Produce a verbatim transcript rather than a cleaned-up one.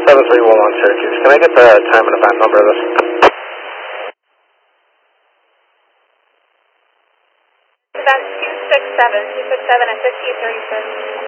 seven three one one Syracuse. Can I get the time and event number of this? Event two six seven, two six seven at fifteen thirty-six.